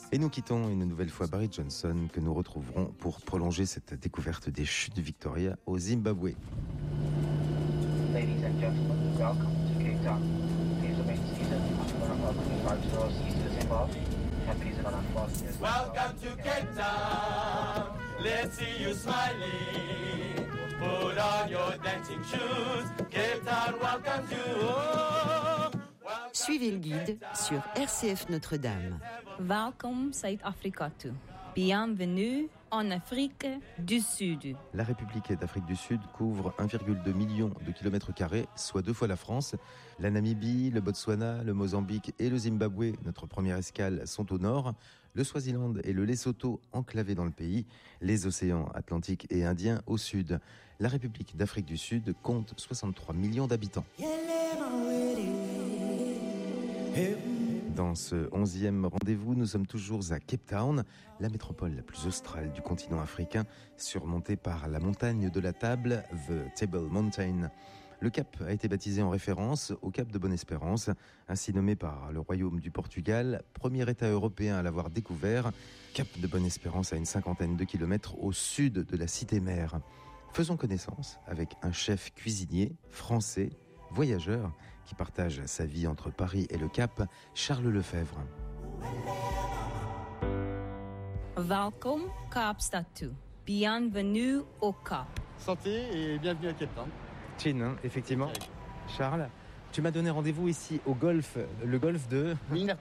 Et nous quittons une nouvelle fois Barry Johnson, que nous retrouverons pour prolonger cette découverte des chutes de Victoria au Zimbabwe. Ladies and gentlemen, welcome to Cape Town. Here's the main season. Welcome to Cape Town. Let's see you smiling. Put on your dancing shoes. Cape Town welcomes you. Suivez le guide sur RCF Notre-Dame. Welkom Zuid-Afrika toe. Bienvenue en Afrique du Sud. La République d'Afrique du Sud couvre 1,2 million de kilomètres carrés, soit 2 fois la France. La Namibie, le Botswana, le Mozambique et le Zimbabwe, notre première escale, sont au nord. Le Swaziland et le Lesotho enclavés dans le pays. Les océans Atlantique et Indien au sud. La République d'Afrique du Sud compte 63 millions d'habitants. Dans ce 11e rendez-vous, nous sommes toujours à Cape Town, la métropole la plus australe du continent africain, surmontée par la montagne de la table, The Table Mountain. Le cap a été baptisé en référence au cap de Bonne-Espérance, ainsi nommé par le Royaume du Portugal, premier État européen à l'avoir découvert. Cap de Bonne-Espérance à une 50aine de kilomètres au sud de la cité-mère. Faisons connaissance avec un chef cuisinier français, voyageur, qui partage sa vie entre Paris et le Cap, Charles Lefebvre. Welkom Kaapstad toe. Bienvenue au Cap. Santé et bienvenue à Cape Town. Chin, hein, effectivement. Charles, tu m'as donné rendez-vous ici au golf, le golf de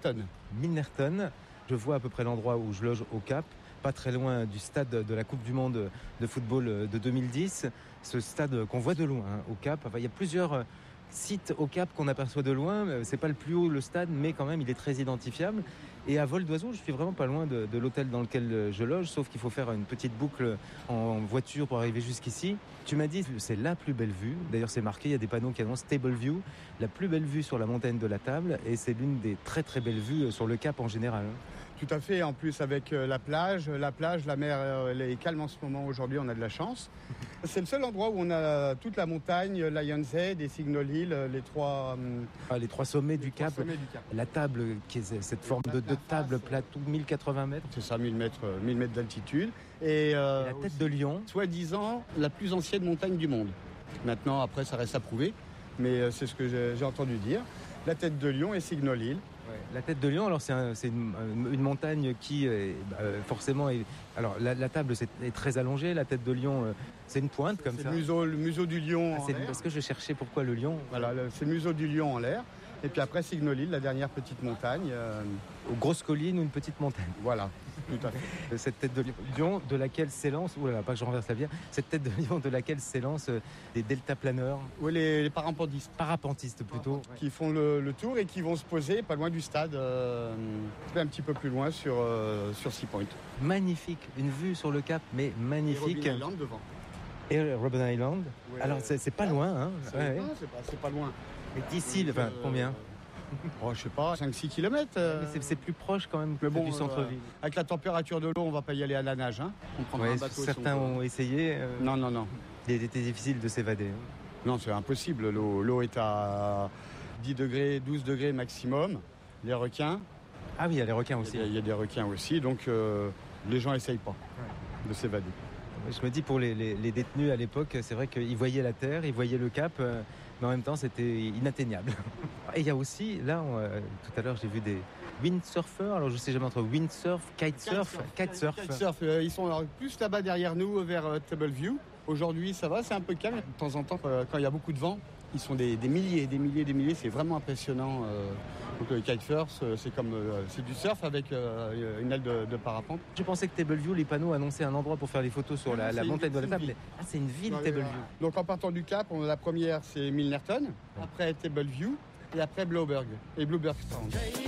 Milnerton. Je vois à peu près l'endroit où je loge au Cap, pas très loin du stade de la Coupe du Monde de football de 2010. Ce stade qu'on voit de loin, hein, au Cap. Enfin, il y a plusieurs site au Cap qu'on aperçoit de loin. C'est pas le plus haut, le stade, mais quand même il est très identifiable. Et à vol d'oiseau, je suis vraiment pas loin de l'hôtel dans lequel je loge, sauf qu'il faut faire une petite boucle en voiture pour arriver jusqu'ici. Tu m'as dit c'est la plus belle vue. D'ailleurs c'est marqué, il y a des panneaux qui annoncent Table View, la plus belle vue sur la montagne de la Table, et c'est l'une des très très belles vues sur le Cap en général. Tout à fait, en plus avec la plage, la mer elle est calme en ce moment, aujourd'hui on a de la chance. C'est le seul endroit où on a toute la montagne, Lions Head et Signal Hill, les trois sommets du Cap. La table, qui est cette forme de table plate, 1080 mètres. C'est ça, 1000 mètres d'altitude. Et la tête de lion. Soi-disant la plus ancienne montagne du monde. Maintenant, après, ça reste à prouver, mais c'est ce que j'ai entendu dire. La tête de lion et Signal Hill. Ouais, la tête de lion, alors c'est une montagne qui forcément est. Alors la table est très allongée, la tête de lion c'est une pointe comme ça. C'est le museau du lion. Parce que je cherchais pourquoi le lion. Voilà, c'est le museau du lion en l'air. Et puis après Signal Hill, la dernière petite montagne. Aux grosses collines ou une petite montagne. Voilà, tout à fait. Cette tête de lion de laquelle s'élance, pas que je renverse la bière, cette tête de lion de laquelle s'élancent des deltaplaneurs. Oui, les parapentistes. Parapentistes plutôt. Ouais. Qui font le tour et qui vont se poser pas loin du stade, un petit peu plus loin sur Sea Point. Magnifique, une vue sur le Cap, mais magnifique. Et Robben Island devant. Et Robben Island. Ouais, alors c'est pas loin, hein. C'est pas loin. Et d'ici, combien je sais pas, 5-6 km. C'est plus proche quand même du centre-ville. Avec la température de l'eau, on va pas y aller à la nage. Hein. On prendra un bateau. Certains ont essayé. Non. Il était difficile de s'évader. Non, c'est impossible. L'eau est à 10 degrés, 12 degrés maximum. Les requins. Ah oui, il y a les requins aussi. Il y a des requins aussi, donc les gens n'essayent pas de s'évader. Je me dis pour les détenus à l'époque, c'est vrai qu'ils voyaient la terre, ils voyaient le Cap, mais en même temps c'était inatteignable. Et il y a aussi, là, tout à l'heure j'ai vu des windsurfers, alors je sais jamais entre windsurf, kitesurf. Ils sont plus là-bas derrière nous, vers Table View. Aujourd'hui ça va, c'est un peu calme. De temps en temps, quand il y a beaucoup de vent, ils sont des milliers, c'est vraiment impressionnant. Donc le kitesurf, c'est du surf avec une aile de parapente. Je pensais que Table View, les panneaux annonçaient un endroit pour faire des photos sur la montagne de la Table. Ah, c'est une ville, Table View. Donc en partant du Cap, la première c'est Milnerton, après Table View et après Blueberg Strand.